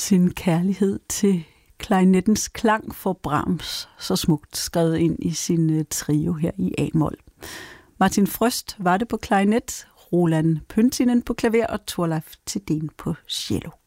Sin kærlighed til klarinettens klang får Brahms så smukt skrevet ind i sin trio her i A-mol. Martin Frøst var det på klarinet, Roland Pøntinen på klaver og Thorleif Thedéen på cello.